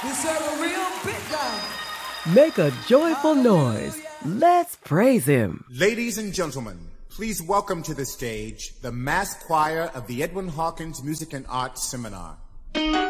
We serve a real big God. Make a joyful noise. Let's praise him. Ladies and gentlemen, please welcome to the stage the mass choir of the Edwin Hawkins Music and Arts Seminar.